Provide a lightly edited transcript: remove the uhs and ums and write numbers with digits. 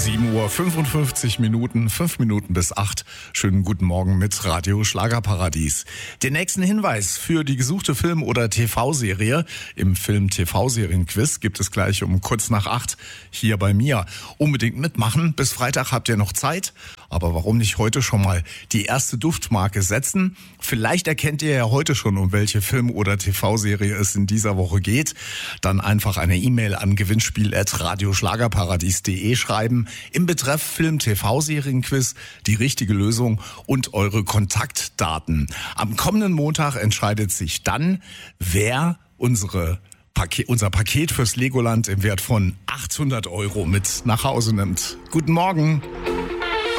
7:55 Uhr, 5 Minuten bis 8. Schönen guten Morgen mit Radio Schlagerparadies. Den nächsten Hinweis für die gesuchte Film- oder TV-Serie im Film-TV-Serien-Quiz gibt es gleich um kurz nach 8 hier bei mir. Unbedingt mitmachen. Bis Freitag habt ihr noch Zeit. Aber warum nicht heute schon mal die erste Duftmarke setzen? Vielleicht erkennt ihr ja heute schon, um welche Film- oder TV-Serie es in dieser Woche geht. Dann einfach eine E-Mail an gewinnspiel@radioschlagerparadies.de schreiben. Im Betreff Film-TV-Serien-Quiz die richtige Lösung und eure Kontaktdaten. Am kommenden Montag entscheidet sich dann, wer unser Paket fürs Legoland im Wert von 800 € mit nach Hause nimmt. Guten Morgen.